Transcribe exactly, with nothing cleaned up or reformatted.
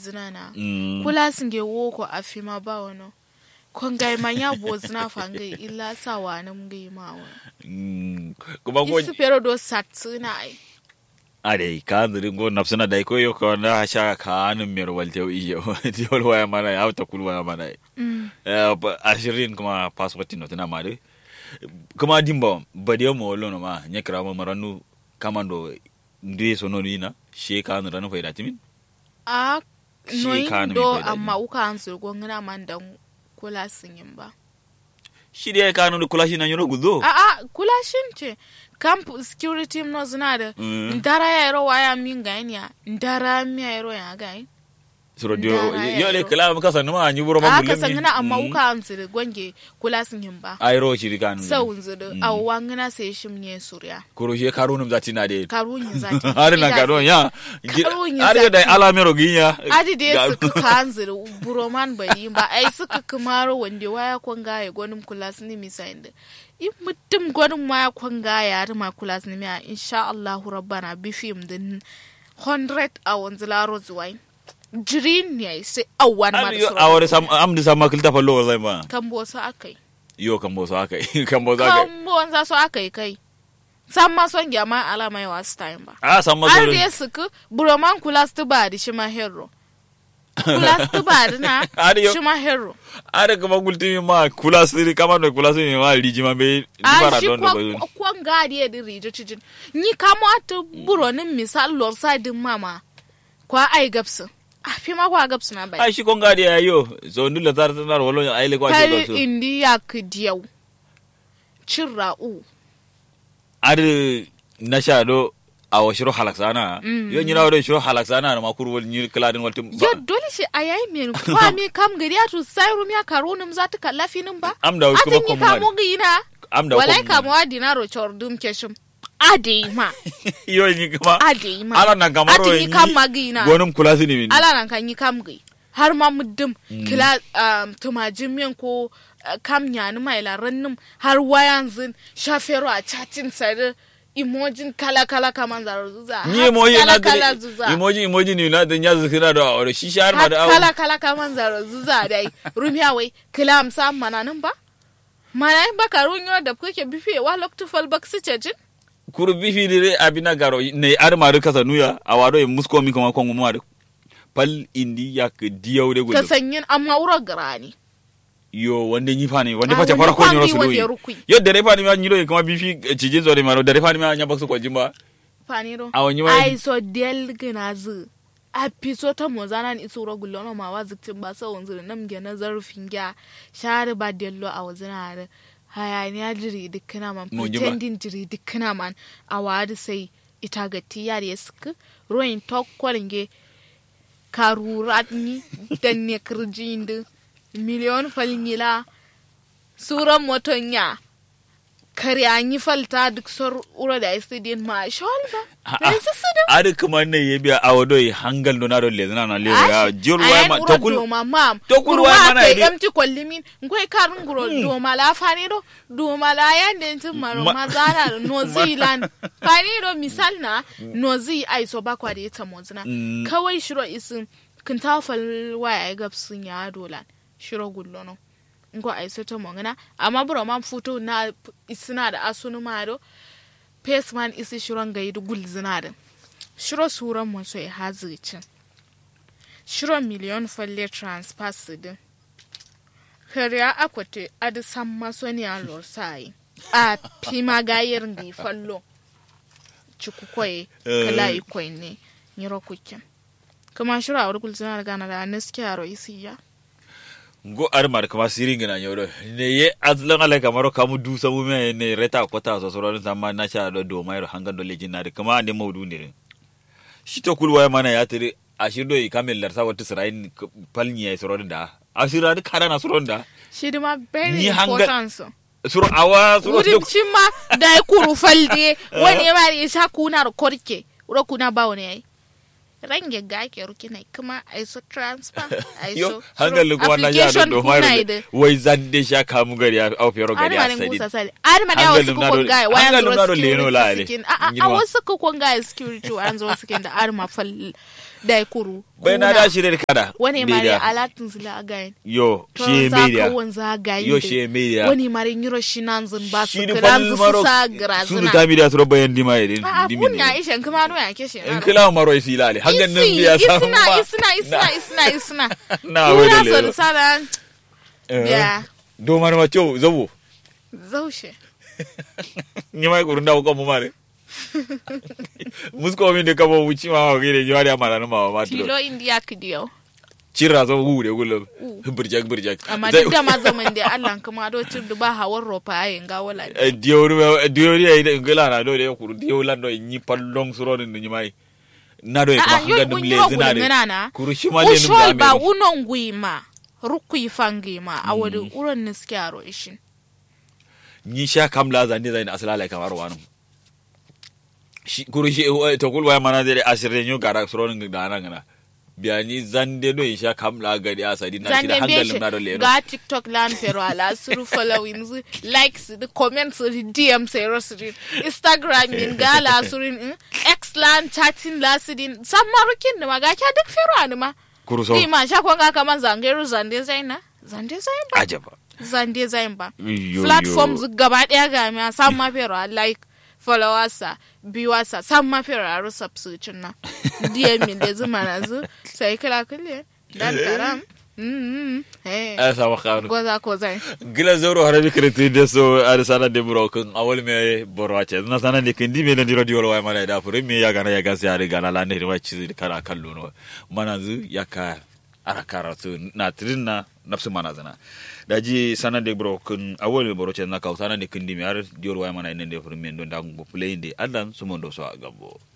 bozina na kula singe woko afima ba wono kongai manya bozina fangai illa sawa nan gai mawa kuma ko isu pero do satsuna ai are ka ndiri go nafsuna dai ko yo ko na sha ka an mer walte iyo diol waya mana ya ta kulwa mana eh ashirin kuma passport no tana mare kuma dimba badiyo mo lono ma nyakra mo maranu kamando ndiye sono nina she ka an ranu faida timin a noyin do amma uka an so go ngana man dan kula sinyin ba shi dai ka anu kula shi na yoro gudo a a kula shin ce camp security no zina da ndara ya ro waya min ganya ndara mi ya ro ya gai suro dio yo le kala maka sanu ma anyi buro ma bulle aka sangana amma uka anzire gonge kula sun himba ai ro shi rikan sau nzudo awangana sai shimnye surya kuro je karunum zati na de karunyin zati har na karun ya har da alamero ginya adi de suka kanzire buro man bai ba ai suka kamaro wande waya konga ya gonum kula sun mi sai in mutum gwanin ma kwanga ya rima kula su nemi a insha Allahu rabbana bi fim din one hundred a wanzu laro zuwai jirin ne sai awan marasu a wani amdi sama kilta fallo zai ma kan boso akai yo kan boso akai kan boso akai kan bonza so akai kai san ma son gyama alama yawa su time ba a san ma so da suku buroman kula su ba da shi ma hero kula su ba da na shi ma hero are kuma gultimi ma kula siri kama no kula siri ma liji ma be dibara don do ko ko ngadi e rije cijin ni kamo atu buro nin misal lor sa din mama kwa ai gapsu afi ma kwa gapsu na bai ai shi ko ngadi ayo so ndula tar tar wolo ai le kwa shi gapsu kai indiya kidiyau cirra'u are na shado awo shiro halaksana yo nyina wado shiro halaksana na makuru wal nyir kladin wal tum yo dole shi ayayi men kwa me kam gari atu sayru mi akaronum zata kallafi nin ba amda ko ko mo kamo gina amda ko walai kamo dinaro chordum keshum ade ma yo ni kuma ade ma ala nan kamaro ni kam magina gonum kulasi ni ala nan kan yi kam gai har ma muddum kila tumajin men ko kam nyani mai larannum har wayanzin shafero a chatin sare emojin kala kala kaman zaro zuza ni emoji na kala zuza emoji emoji ni na da nyazu kira da aure shi shar ma da kala kala kaman zaro zuza dai rumiya wai kilam sam mananin ba manai ba karunyo da kuke bifi wa loktu fal bak su cejin kuru bifi dire abina garo ne arma da kasa nuya a wado e musko mi kuma kon mu da pal indi yak diyaw de gudu kasanyin amma ura garani yo wande nyi fani wande fata fara ko nyoro su doyi yo dare fani ma nyiro kuma bifi cijin zo de maro dare fani ma nya baksu ko jimba fani ro awon nyima ai so del gnazu a piso ta mozana ni isuro gullono ma waziktin ba so wanzu nam ge nazar finga share ba dello a wazina da hayaniya jiri dukkana man pretending jiri dukkana man a wadi sai ita ga tiyar yasku roin tok kwalinge karuratni danne kirjindu miliyon falmila suran motonya kare an yi falta duk sor ura da istidin ma sholba resa sudu ade kuma ne yebi a wodo yi hangal do na do lezana na le ya jirwa ma tokul tokul wa mana ide empty kollimin ngoi karun guro do mala fani do do mala yande tin maro mazana no zealand fani do misal na no zi ai so ba kwa da ita mozina kawai shiro isin kin tafal waya ai gabsun ya dolan shiro gullono ngo ai soto mongana amma bro man futo na isina da asunu maro face man isi shiron ga yidu gul zinada shiro suran mo so e hazicin shiro million falle transfer din kariya akwate adi samma so ni an lor sai a pima gayir ngi fallo ciku koy kala ikoy ne nyiro kukin kuma shiro a gul zinada gana da naskiya ro isiya go armar kama siringa na nyoro ne ye azlan ala kamaro kamu du samu me ne reta kota so so zama na sha do do mai hangan do lejinare kama ne maudu ne shi to kulwa mana ya tire ashido yi kamel larsa wata sirain palnya ya soro da ashira da kana na soro da shi ma very important so soro awa soro do chima da kuru falde wani ma ya sha kuna korke ro kuna bawo ne ai range gake rukina kuma ai so transfer ai so hangal ko wannan ya do mai wai zande sha kamu gari a fero gari a sadi ar ma da wasu ko gai wayan zo leno la a a wasu ko gai security wayan zo suke da ar ma fal dai kuru bai na da shi da kada wani mari alatun sila again yo shi media yo shi media wani mari nyiro shi nan zun ba su kiran su sa grazuna su ta media su bayan di mai din di min ya ishan kuma no ya keshe in kila maro isi lale hangan nan biya sa isna isna isna isna isna na wele so sala ya do mar ma cho zabo zaushe ni mai kurunda ko mu mare musko min de kabo wuci ma wa gire yari amara no ma ma tilo india kidiyo cirra zo hure gulo burjak burjak amma duk da ma zaman da Allah kuma do cir ba hawar ropa ayin ga wala diori diori ai da ngala na do de kuru diolan do ni pallong suro ni ni mai na do e ma ngandum lezina de kuru shimale ni ba ba unon guima rukui fangima awadu uron niskaro ishin ni sha kamla zande zai asalala kamar wanu shi kuru shi to kulwa mana dai ashirin yau gara suronin da nan gana biyani zande do insha kamla gadi asadi na shi da hangalin na dole ga TikTok lan pero ala suru followings likes the comments the D M say rosri Instagram min gala surin X lan chatting lasidin samarukin da maga kya duk fero anuma kuru so ni ma sha ko ga kaman zangeru zande zaina zande zain ba ajaba zande zain ba platforms gaba daya ga ma samma fero like followers biwasa samma fero subscription na D M da zuma na zu sai kala kulle dan karam mm eh asa wakar goza ko zai gila zoro harabi kreti de so arsana de broken awol me borwache na sana de kindi me de radio lo mala da fure me ya gana ya gasi ari gana la ne wa chizi kala kallo no manazu yaka arakara su na trinna nafsu manazana daji sana de broken awol borwache na ka sana de kindi me ar dior wa mana ne de fure me don da go play de adan sumondo so agabo